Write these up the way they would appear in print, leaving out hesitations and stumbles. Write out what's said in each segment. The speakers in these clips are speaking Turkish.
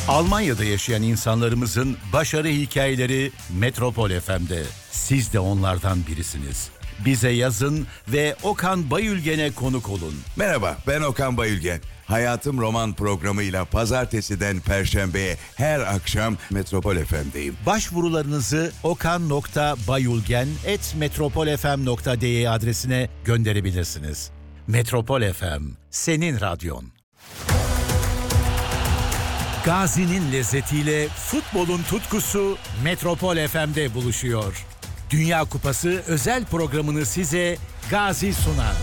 Almanya'da yaşayan insanlarımızın başarı hikayeleri Metropol FM'de. Siz de onlardan birisiniz. Bize yazın ve Okan Bayülgen'e konuk olun. Merhaba, ben Okan Bayülgen. Hayatım Roman programıyla pazartesiden perşembeye her akşam Metropol FM'deyim. Başvurularınızı okan.bayülgen@metropolfm.de adresine gönderebilirsiniz. Metropol FM, senin radyon. Gazi'nin lezzetiyle futbolun tutkusu Metropol FM'de buluşuyor. Dünya Kupası özel programını size Gazi sunar.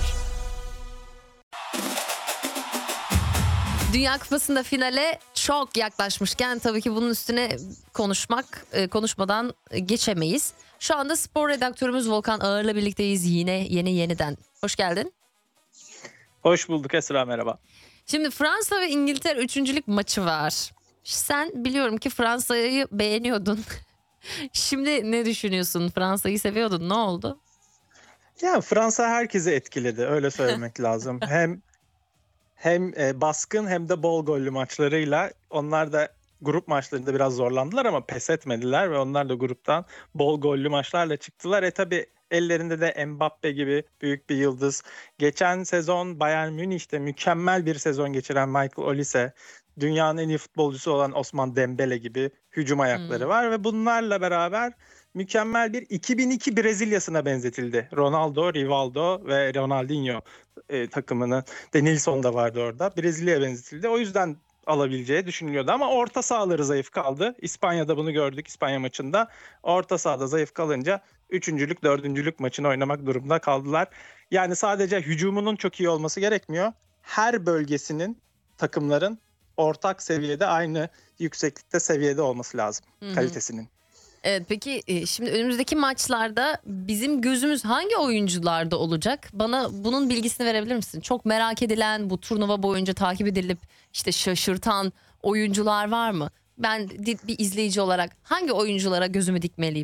Dünya Kupası'nda finale çok yaklaşmışken tabii ki bunun üstüne konuşmadan geçemeyiz. Şu anda spor redaktörümüz Volkan Ağır'la birlikteyiz yeniden. Hoş geldin. Hoş bulduk Esra, merhaba. Şimdi Fransa ve İngiltere üçüncülük maçı var. Sen biliyorum ki Fransa'yı beğeniyordun. Şimdi ne düşünüyorsun? Fransa'yı seviyordun. Ne oldu? Ya Fransa herkesi etkiledi, öyle söylemek lazım. Hem baskın hem de bol gollü maçlarıyla. Onlar da grup maçlarında biraz zorlandılar ama pes etmediler ve onlar da gruptan bol gollü maçlarla çıktılar. Tabii ellerinde de Mbappe gibi büyük bir yıldız. Geçen sezon Bayern Münih'te mükemmel bir sezon geçiren Michael Olise, dünyanın en iyi futbolcusu olan Ousmane Dembele gibi hücum ayakları var ve bunlarla beraber mükemmel bir 2002 Brezilya'sına benzetildi. Ronaldo, Rivaldo ve Ronaldinho takımının, Denilson da vardı orada. Brezilya'ya benzetildi. O yüzden alabileceği düşünülüyordu ama orta sahaları zayıf kaldı. İspanya'da bunu gördük, İspanya maçında. Orta sahada zayıf kalınca 3. 4. maçını oynamak durumunda kaldılar. Yani sadece hücumunun çok iyi olması gerekmiyor. Her bölgesinin, takımların ortak seviyede, aynı yükseklikte seviyede olması lazım, kalitesinin. Evet, peki şimdi önümüzdeki maçlarda bizim gözümüz hangi oyuncularda olacak? Bana bunun bilgisini verebilir misin? Çok merak edilen, bu turnuva boyunca takip edilip işte şaşırtan oyuncular var mı? Ben bir izleyici olarak hangi oyunculara gözümü dikmeliyim?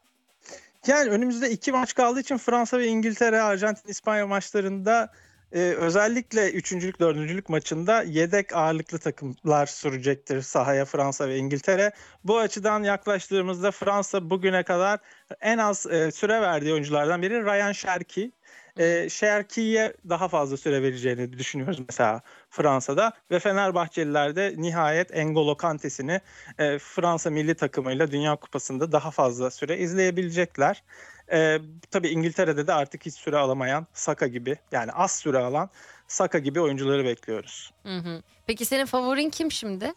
Yani önümüzde 2 maç kaldığı için Fransa ve İngiltere, Arjantin, İspanya maçlarında özellikle 3. 4. maçında yedek ağırlıklı takımlar sürecektir sahaya, Fransa ve İngiltere. Bu açıdan yaklaştığımızda Fransa bugüne kadar en az süre verdiği oyunculardan biri Ryan Cherki. Cherki'ye daha fazla süre vereceğini düşünüyoruz mesela Fransa'da ve Fenerbahçeliler de nihayet N'Golo Kante'sini Fransa milli takımıyla Dünya Kupası'nda daha fazla süre izleyebilecekler. Tabii İngiltere'de de artık hiç süre alamayan Saka gibi, yani az süre alan Saka gibi oyuncuları bekliyoruz. Peki senin favorin kim şimdi?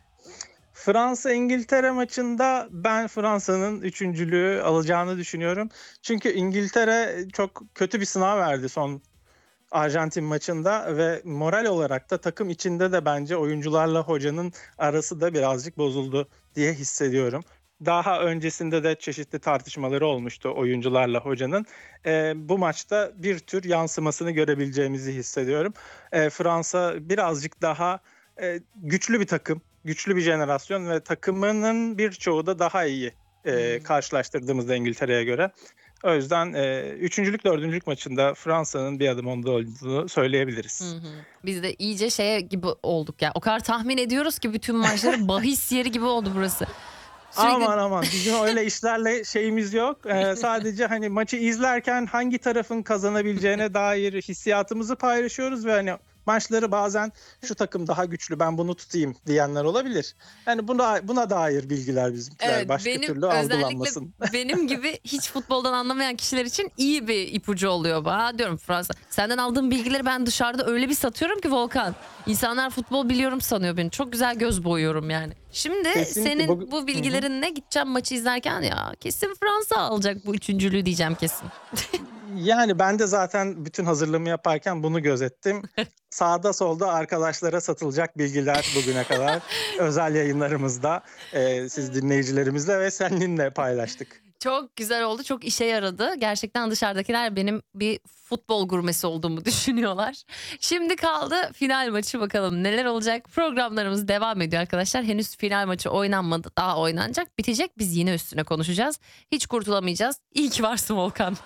Fransa-İngiltere maçında ben Fransa'nın üçüncülüğü alacağını düşünüyorum. Çünkü İngiltere çok kötü bir sınav verdi son Arjantin maçında ve moral olarak da takım içinde de bence oyuncularla hocanın arası da birazcık bozuldu diye hissediyorum. Daha öncesinde de çeşitli tartışmaları olmuştu oyuncularla hocanın. Bu maçta bir tür yansımasını görebileceğimizi hissediyorum. Fransa birazcık daha güçlü bir takım, güçlü bir jenerasyon ve takımının birçoğu da daha iyi karşılaştırdığımızda İngiltere'ye göre. O yüzden 3. 4. maçında Fransa'nın bir adım önde olduğunu söyleyebiliriz. Biz de iyice şeye gibi olduk ya. O kadar tahmin ediyoruz ki bütün maçları bahis yeri gibi oldu burası. Sürekli... Aman bizim öyle işlerle şeyimiz yok. Sadece hani maçı izlerken hangi tarafın kazanabileceğine dair hissiyatımızı paylaşıyoruz ve hani maçları bazen şu takım daha güçlü, ben bunu tutayım diyenler olabilir. Yani buna dair bilgiler bizimkiler. Evet, başka türlü algılanmasın. Benim gibi hiç futboldan anlamayan kişiler için iyi bir ipucu oluyor. Diyorum Fransa. Senden aldığım bilgileri ben dışarıda öyle bir satıyorum ki Volkan. İnsanlar futbol biliyorum sanıyor beni. Çok güzel göz boyuyorum yani. Şimdi Kesinlikle senin bu bilgilerinle gideceğim maçı izlerken ya kesin Fransa alacak bu üçüncülüğü diyeceğim kesin. Yani ben de zaten bütün hazırlığımı yaparken bunu gözettim. Sağda solda arkadaşlara satılacak bilgiler bugüne kadar özel yayınlarımızda siz dinleyicilerimizle ve seninle paylaştık. Çok güzel oldu. Çok işe yaradı. Gerçekten dışarıdakiler benim bir futbol gurmesi olduğumu düşünüyorlar. Şimdi kaldı final maçı, bakalım neler olacak. Programlarımız devam ediyor arkadaşlar. Henüz final maçı oynanmadı. Daha oynanacak. Bitecek. Biz yine üstüne konuşacağız. Hiç kurtulamayacağız. İyi ki varsın Volkan.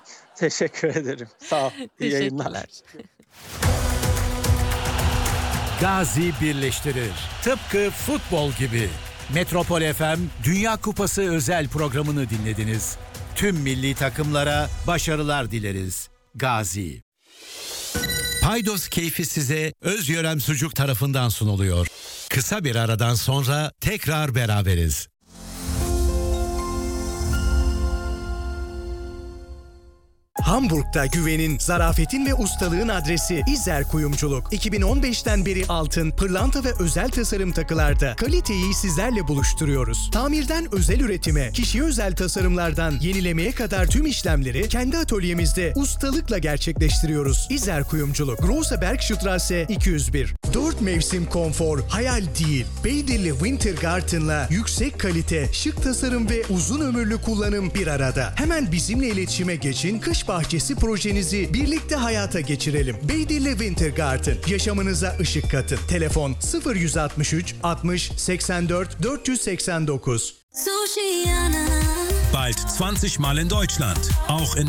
Teşekkür ederim. Sağ ol. İyi yayınlar. Gazi birleştirir. Tıpkı futbol gibi. Metropol FM Dünya Kupası özel programını dinlediniz. Tüm milli takımlara başarılar dileriz. Gazi. Paydos keyfi size Özyörem Sucuk tarafından sunuluyor. Kısa bir aradan sonra tekrar beraberiz. Hamburg'da güvenin, zarafetin ve ustalığın adresi İzzer Kuyumculuk. 2015'ten beri altın, pırlanta ve özel tasarım takılarda kaliteyi sizlerle buluşturuyoruz. Tamirden özel üretime, kişiye özel tasarımlardan yenilemeye kadar tüm işlemleri kendi atölyemizde ustalıkla gerçekleştiriyoruz. İzzer Kuyumculuk, Große Bergstraße 201. 4 mevsim konfor, hayal değil. Beydilli Wintergarten'la yüksek kalite, şık tasarım ve uzun ömürlü kullanım bir arada. Hemen bizimle iletişime geçin, kış bahçesi projenizi birlikte hayata geçirelim. Beydilli Wintergarten, yaşamınıza ışık katın. Telefon 0163 60 84 489. Bald 20 Mal in Deutschland, auch in